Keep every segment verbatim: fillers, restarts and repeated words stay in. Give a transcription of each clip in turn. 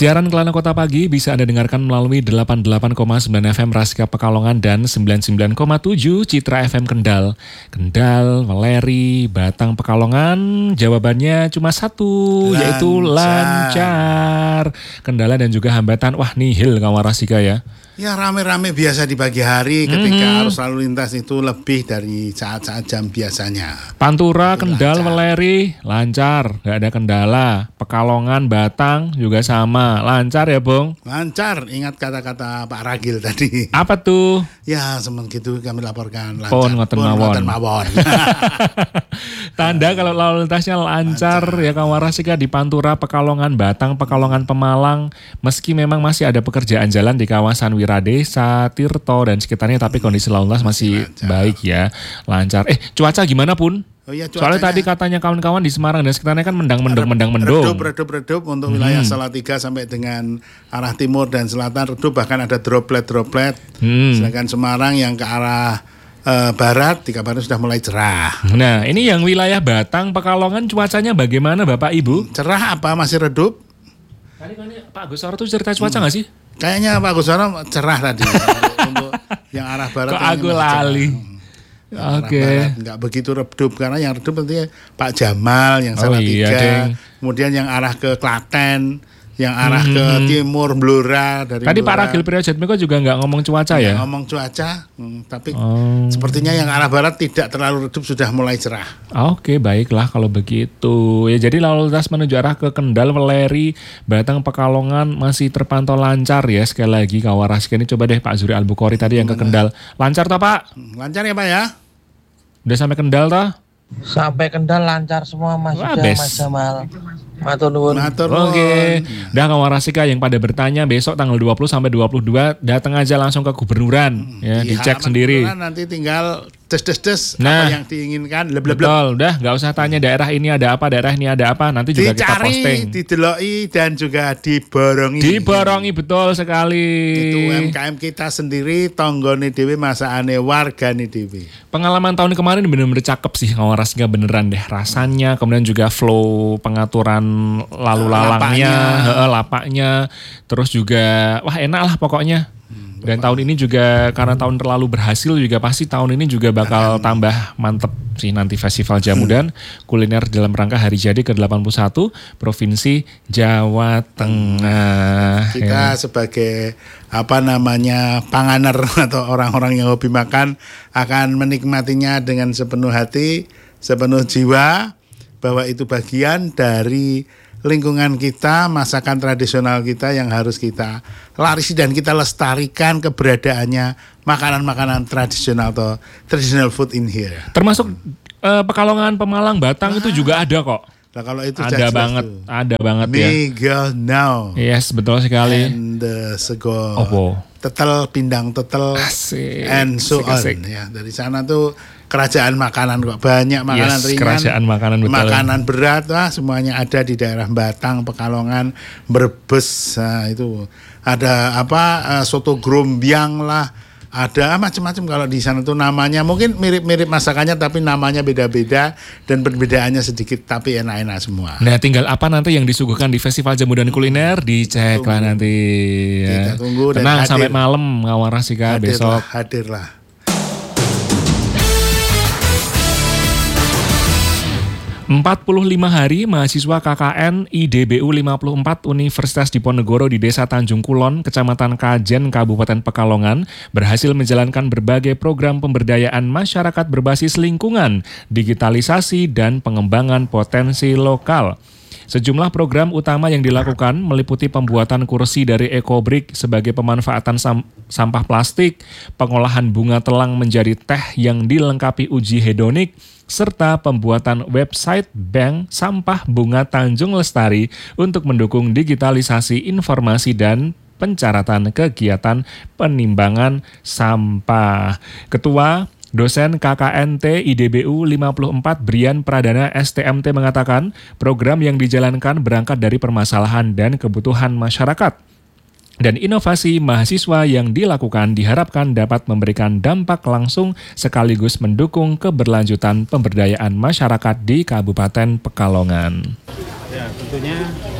Siaran Kelana Kota Pagi bisa Anda dengarkan melalui delapan puluh delapan koma sembilan F M Rasika Pekalongan dan sembilan puluh sembilan koma tujuh Citra F M Kendal. Kendal, Weleri, Batang, Pekalongan, jawabannya cuma satu, lancar. Yaitu lancar. Kendala dan juga hambatan, wah nihil kawan Rasika ya. Ya rame-rame biasa di pagi hari ketika mm-hmm. arus lalu lintas itu lebih dari saat-saat jam biasanya. Pantura, itu Kendal, lancar. Weleri, lancar, gak ada kendala. Pekalongan, Batang juga sama, lancar ya Bung? Lancar, ingat kata-kata Pak Ragil tadi. Apa tuh? Ya semen gitu kami laporkan lancar. Pon ngoten mawon. mawon. Tanda kalau lalu lintasnya lancar, lancar. Ya kawan Rasika di Pantura, Pekalongan, Batang, Pekalongan, Pemalang. Meski memang masih ada pekerjaan jalan di kawasan Wiradesa, Tirto dan sekitarnya, tapi kondisi lalu lintas masih lancar. Baik ya, lancar. Eh cuaca gimana Pun? Oh iya, soalnya tadi katanya kawan-kawan di Semarang dan sekitarnya kan mendang-mendung, mendang-mendung. Redup, redup, redup untuk hmm. wilayah Salatiga sampai dengan arah timur dan selatan redup, bahkan ada droplet-droplet. Hmm. Sedangkan Semarang yang ke arah uh, barat dikabarkan sudah mulai cerah. Nah ini yang wilayah Batang, Pekalongan cuacanya bagaimana Bapak Ibu? Cerah apa masih redup? Tadi kan Pak Gus Soro tuh cerita cuaca nggak hmm. sih? Kayaknya Pak Gus Soro cerah tadi untuk yang arah barat. Kok aku lali? Oke. Okay. Nggak begitu redup karena yang redup nanti Pak Jamal yang Salatiga, oh, iya, kemudian yang arah ke Klaten, yang arah hmm. ke timur Blora dari. Tadi Blora. Pak Ragil Priojatmiko juga nggak ngomong cuaca ya? Ngomong cuaca, hmm, tapi oh. sepertinya yang arah barat tidak terlalu redup, sudah mulai cerah. Oke, okay, baiklah kalau begitu. Ya jadi lalu lintas menuju arah ke Kendal, Weleri, Batang, Pekalongan masih terpantau lancar ya. Sekali lagi kawan Rasika ini coba deh Pak Zuri Al-Bukhari tadi yang ke Kendal. Lancar toh Pak? Lancar ya Pak ya? Udah sampai Kendal toh? Sampai Kendal lancar semua Mas. Wah, Mas Jamal. Matur nuwun. Oke. Okay. Dah kawan Rasika yang pada bertanya besok tanggal dua puluh sampai dua puluh dua datang aja langsung ke gubernuran hmm, ya di dicek sendiri. Nanti tinggal des-des-des nah, apa yang diinginkan. Bleb-bleb. Betul, udah nggak usah tanya daerah ini ada apa, daerah ini ada apa, nanti juga dicari, kita posting. Dideloi dan juga diborongi. Diborongi betul sekali. Itu U M K M kita sendiri, tonggone dhewe masakane wargane dhewe. Pengalaman tahun kemarin benar-benar cakep sih kawan Rasika beneran deh rasanya, kemudian juga flow pengaturan lalu lalangnya, lapaknya. lapaknya, terus juga wah enak lah pokoknya. Dan tahun ini juga karena tahun terlalu berhasil juga pasti tahun ini juga bakal tambah mantep sih nanti Festival Jamudan kuliner dalam rangka Hari Jadi ke delapan puluh satu Provinsi Jawa Tengah. Kita ya. Sebagai apa namanya panganer atau orang-orang yang hobi makan akan menikmatinya dengan sepenuh hati, sepenuh jiwa, bahwa itu bagian dari lingkungan kita, masakan tradisional kita yang harus kita larisi dan kita lestarikan keberadaannya makanan-makanan tradisional atau traditional food in here. Termasuk uh, Pekalongan, Pemalang, Batang nah, itu juga ada kok. Nah kalau itu ada banget, tuh. ada banget ya. Mega now. Yes, betul sekali. And the sego. Opo. Tetel, pindang tetel, asik, and so asik, asik. on. Ya, dari sana tuh kerajaan makanan kok, banyak makanan yes, ringan, kerajaan makanan, betul. makanan berat, wah semuanya ada di daerah Batang, Pekalongan, Brebes, nah, itu ada apa uh, soto grombyang lah, ada macam-macam kalau di sana tuh namanya mungkin mirip-mirip masakannya tapi namanya beda-beda dan perbedaannya sedikit tapi enak-enak semua. Nah tinggal apa nanti yang disuguhkan di Festival Jamudan Kuliner dicek tunggu. Lah nanti. Kita ya. tunggu dan tenang hadir. Sampai malam kawan Rasika hadir besok. Lah, hadirlah. empat puluh lima hari mahasiswa K K N I D B U lima puluh empat Universitas Diponegoro di Desa Tanjung Kulon, Kecamatan Kajen, Kabupaten Pekalongan berhasil menjalankan berbagai program pemberdayaan masyarakat berbasis lingkungan, digitalisasi, dan pengembangan potensi lokal. Sejumlah program utama yang dilakukan meliputi pembuatan kursi dari EcoBrick sebagai pemanfaatan sam- sampah plastik, pengolahan bunga telang menjadi teh yang dilengkapi uji hedonik, serta pembuatan website Bank Sampah Bunga Tanjung Lestari untuk mendukung digitalisasi informasi dan pencatatan kegiatan penimbangan sampah. Ketua Dosen K K N T I D B U lima puluh empat Brian Pradana S T M T mengatakan program yang dijalankan berangkat dari permasalahan dan kebutuhan masyarakat. Dan inovasi mahasiswa yang dilakukan diharapkan dapat memberikan dampak langsung sekaligus mendukung keberlanjutan pemberdayaan masyarakat di Kabupaten Pekalongan. Ya, tentunya terkait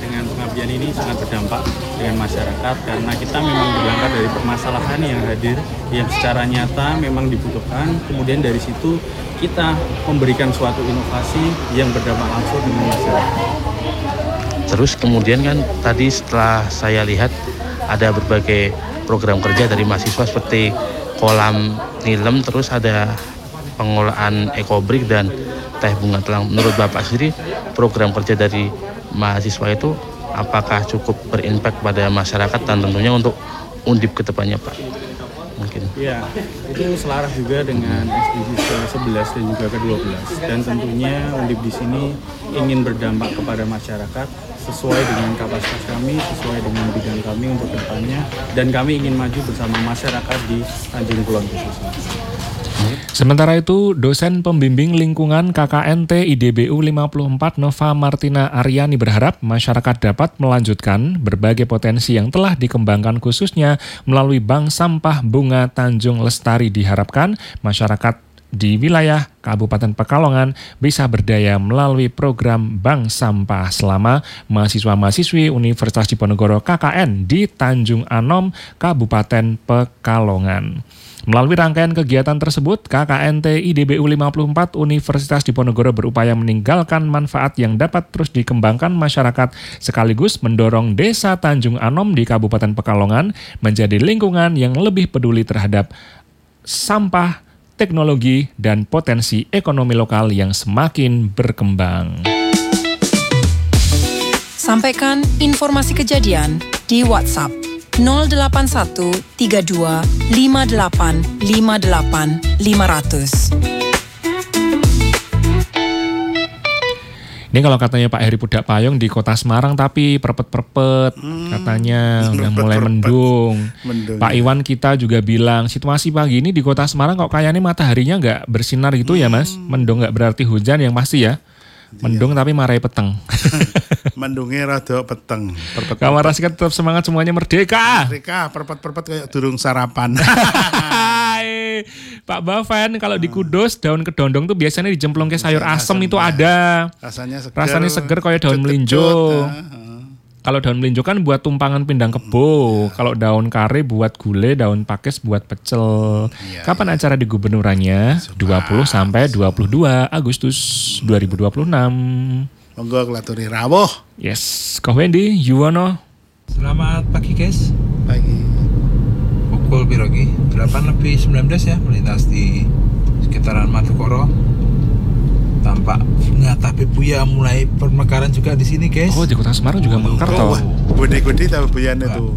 dengan pengabdian ini sangat berdampak dengan masyarakat karena kita memang berangkat dari permasalahan yang hadir yang secara nyata memang dibutuhkan, kemudian dari situ kita memberikan suatu inovasi yang berdampak langsung dengan masyarakat. Terus kemudian kan tadi setelah saya lihat ada berbagai program kerja dari mahasiswa seperti kolam nilem, terus ada pengolahan ekobrik dan teh bunga telang. Menurut Bapak sendiri program kerja dari mahasiswa itu apakah cukup berimpact pada masyarakat dan tentunya untuk Undip ke depannya, Pak? Mungkin. Ya, itu selaras juga dengan S D G ke sebelas dan juga ke dua belas. Dan tentunya Undip di sini ingin berdampak kepada masyarakat sesuai dengan kapasitas kami, sesuai dengan bidang kami untuk depannya, dan kami ingin maju bersama masyarakat di Tanjung Kulon khususnya. Sementara itu, dosen pembimbing lingkungan K K N T I D B U lima puluh empat Nova Martina Aryani berharap masyarakat dapat melanjutkan berbagai potensi yang telah dikembangkan khususnya melalui Bank Sampah Bunga Tanjung Lestari. Diharapkan masyarakat di wilayah Kabupaten Pekalongan bisa berdaya melalui program Bank Sampah selama mahasiswa-mahasiswi Universitas Diponegoro K K N di Tanjung Anom, Kabupaten Pekalongan. Melalui rangkaian kegiatan tersebut, K K N T I D B U lima puluh empat Universitas Diponegoro berupaya meninggalkan manfaat yang dapat terus dikembangkan masyarakat sekaligus mendorong Desa Tanjung Anom di Kabupaten Pekalongan menjadi lingkungan yang lebih peduli terhadap sampah, teknologi, dan potensi ekonomi lokal yang semakin berkembang. Sampaikan informasi kejadian di WhatsApp nol delapan satu tiga dua lima delapan lima delapan lima nol nol. Ini kalau katanya Pak Heri Pudak Payung di Kota Semarang tapi perpet-perpet hmm, katanya udah mulai mendung. mendung. Pak Iwan kita juga bilang situasi pagi ini di Kota Semarang kok kayaknya mataharinya nggak bersinar gitu hmm. ya Mas. Mendung nggak berarti hujan yang pasti ya. Mendung iya. Tapi marai peteng. Mendungnya rada peteng. Kamar Rasikat tetap semangat, semuanya merdeka. Merdeka, perpet-perpet kayak durung sarapan. Pak Baven, kalau di Kudus daun kedondong tuh biasanya dijemplung ke sayur asem itu ya. Ada. Rasanya seger. Rasanya seger kayak daun melinjo. Uh. Kalau daun melinjo kan buat tumpangan pindang kebo. Ya. Kalau daun kare buat gulai, daun pakis buat pecel. Ya, Kapan ya. Acara di gubernurannya? Sumpah. dua puluh sampai dua puluh dua Agustus dua ribu dua puluh enam. Monggo kelaturi rawuh. Yes, Kau Wendy, Yuwono. Selamat pagi guys. Pagi. Pukul pirogi delapan lebih sembilan belas ya, melintas di sekitaran Madukoro. Tampak nyata bebuya mulai permekaran juga di sini guys. Oh, di Kota Semarang juga oh, mekar toh. Gede-gede tapi bebuyane tuh.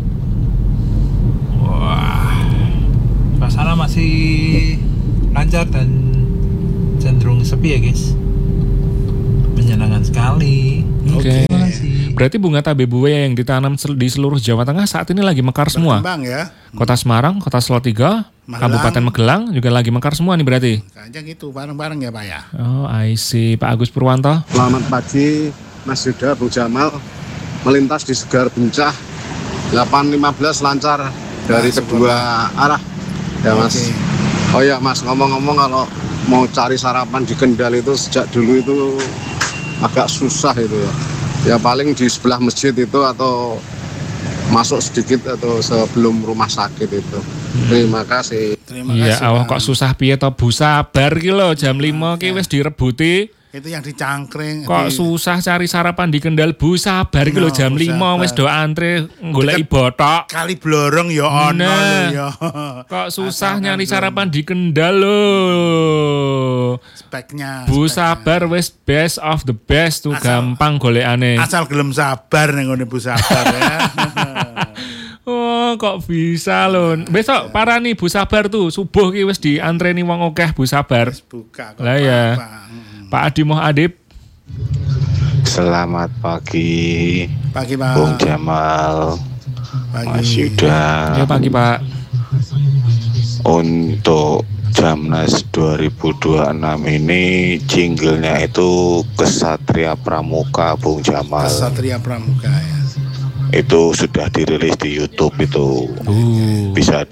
Wah. Suasana masih lancar dan cenderung sepi ya guys. Menyenangkan sekali. Oke. Okay. Berarti bunga tabebuya yang ditanam di seluruh Jawa Tengah saat ini lagi mekar semua. Berkembang ya. Kota Semarang, Kota Salatiga, Magelang. Kabupaten Magelang juga lagi mekar semua nih berarti. Kayaknya gitu, bareng-bareng ya Pak ya. Oh, I see. Pak Agus Purwanto. Selamat pagi Mas Yuda, Bung Jamal. Melintas di Segar Bencah delapan lima belas lancar dari nah, kedua arah. Ya Mas. Okay. Oh ya Mas, ngomong-ngomong kalau mau cari sarapan di Kendal itu sejak dulu itu agak susah itu ya. Ya paling di sebelah masjid itu atau masuk sedikit atau sebelum rumah sakit itu. Hmm. Terima kasih. Terima kasih. Iya, awak kok susah piye to Bu sabar ki lho jam lima ki wis direbuti. Itu yang dicangkring. Kok di... susah cari sarapan di Kendal Bu sabar ki lho jam lima wis do antre goleki botok. Kali blorong ya ono nah, lho ya. Kok susah Asal nyari sarapan di Kendal lho. Speknya. Bu speknya. sabar wis best of the best tuh asal, gampang golekane. Asal gelem sabar ning ngene Bu sabar ya. Oh, kok bisa lho. Besok parani Bu sabar tuh subuh ki wis diantreni wong akeh Bu sabar. Wis buka kok. Lah ya. Pak Adi Moh Adib. Selamat pagi. Pagi Pak. Bung Jamal. Pagi. Mas Yuda. Ya pagi Pak. Untuk Jamnas dua ribu dua puluh enam ini jinglenya itu Kesatria Pramuka Bung Jamal. Kesatria Pramuka ya. Itu sudah dirilis di YouTube itu. Uh. Bisa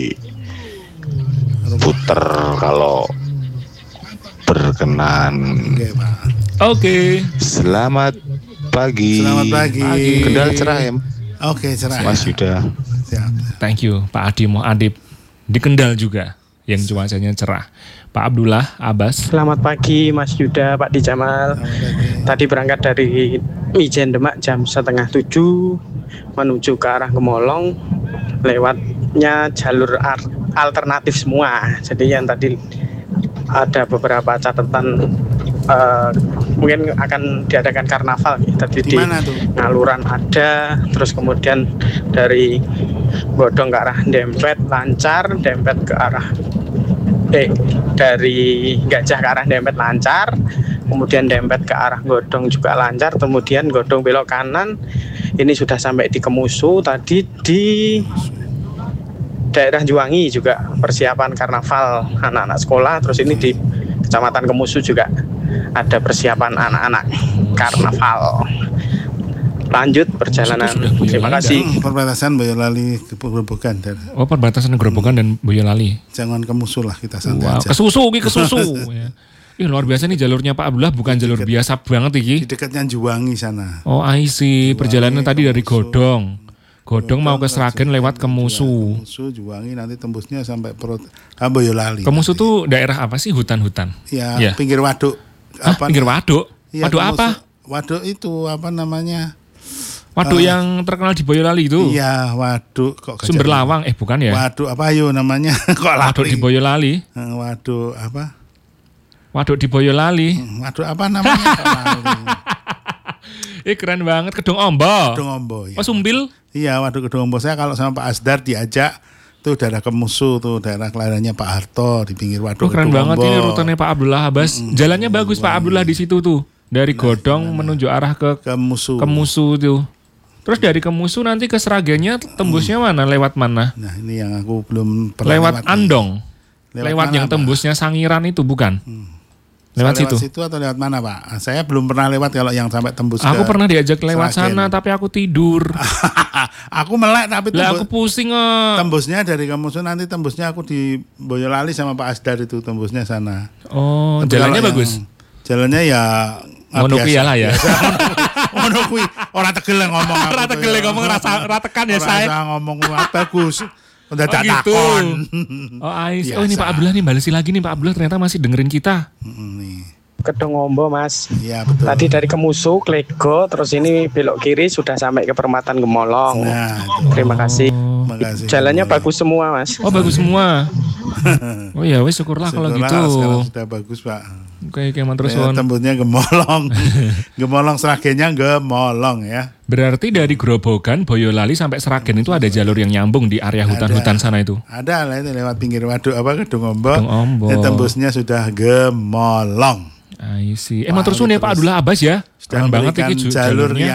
diputer kalau berkenan. Oke, Pak. Oke. Selamat pagi. Selamat pagi. Pagi. Kendal cerah ya, Oke, cerah. Mas Yuda. Siap. Thank you Pak Adi Mohadib. Di Kendal juga yang cuacanya cerah. Pak Abdullah Abbas. Selamat pagi Mas Yuda, Pak Di Jamal. Tadi berangkat dari Mijen Demak jam setengah tujuh menuju ke arah Gemolong, lewatnya jalur alternatif semua. Jadi yang tadi ada beberapa catatan, uh, mungkin akan diadakan karnaval ya. Tadi di, di Ngaluran ada, terus kemudian dari Godong ke arah Dempet lancar, Dempet ke arah eh dari Gajah ke arah Dempet lancar, kemudian Dempet ke arah Godong juga lancar, kemudian Godong belok kanan ini sudah sampai di Kemusu. Tadi di daerah Juwangi juga persiapan karnaval anak-anak sekolah, terus ini di Kecamatan Kemusu juga ada persiapan anak-anak karnaval. Lanjut perjalanan. Terima kasih. Hmm, perbatasan Boyolali ke Grobogan. Oh, perbatasan Grobogan dan Boyolali. Jangan kemusuh lah, kita santai wow, aja. Kesusu, ki kesusu. Ya. Ih, luar biasa nih jalurnya Pak Abdullah, bukan jalur Dekat, biasa banget iki. Di dekatnya Juwangi sana. Oh, I see. Perjalanan tadi dari Godong. Godong mau ke Sragen lewat Kemusu. Kemusu, Juwangi, nanti tembusnya sampai Perut ah, Boyolali. Kemusu tuh daerah apa sih? Hutan-hutan. Ya, ya. Pinggir waduk. Hah, apa pinggir waduk? Ya, waduk Kemusu, apa? Waduk itu apa namanya? Waduk uh, yang terkenal di Boyolali itu. Iya, waduk kok Sumber Lawang, eh bukan ya? Waduk apa yo namanya? Kok waduk di Boyolali? Waduk apa? Waduk di Boyolali. Hmm, waduk apa namanya? Eh keren banget, Kedung Ombo. Kedung Ombo. Ya. Oh, Sumbil? Iya, Waduk Kedung Ombo. Saya kalau sama Pak Asdar diajak tuh daerah Kemusu, tuh daerah kelahirannya Pak Harto di pinggir Waduk. Oh, keren Kedung banget Ombo. Ini rutenya Pak Abdullah Abbas. Mm-hmm. Jalannya bagus Pak Abdullah di situ tuh. Dari nah, Godong gimana? Menuju arah ke Kemusu. Kemusu tuh. Terus dari Kemusu nanti ke Sragennya tembusnya mana? Lewat mana? Nah, ini yang aku belum pernah lewat. Lewat Andong. Lewat, lewat yang Pak? Tembusnya Sangiran itu bukan? Hmm. Lewat, lewat situ. situ atau lewat mana Pak? Saya belum pernah lewat kalau yang sampai tembus. Aku pernah diajak lewat Sragen. Sana tapi aku tidur. Aku melek tapi tembus, lah aku pusing oh. Tembusnya dari Kemusu nanti tembusnya aku di Boyolali sama Pak Asdar itu tembusnya sana. Oh, tapi jalannya bagus. Jalannya ya monokui lah ya. Monokui orang Tegel ngomong aku. Orang Tegel ngomong rasa ratekan ya saya. Rasa ngomong bagus. Udah oh, gitu. Oh, Ais. Oh, ini Pak Abdullah nih balesin lagi nih Pak Abdullah ternyata masih dengerin kita. Nih. Kedung Ombo Mas. Iya betul. Tadi dari Kemusu, Klego, terus ini belok kiri sudah sampai ke Perempatan Gemolong. Nah, terima kasih. Oh, makasih. Jalannya bagus semua Mas. Oh bagus semua. Oh ya wes syukurlah, syukurlah kalau gitu. Sekarang sudah bagus Pak. Oke, kayak terus ya, tembusnya Gemolong. Gemolong Sragennya Gemolong ya. Berarti dari Grobogan, Boyolali sampai Sragen itu ada jalur yang nyambung di area hutan-hutan sana itu? Ada lah, itu lewat pinggir waduk apa Kedung Ombo. Kedung Ombo. Ya, tembusnya sudah Gemolong. I see. Emang terus ya Pak Abdullah Abbas ya? Sudah banget iki jalurnya.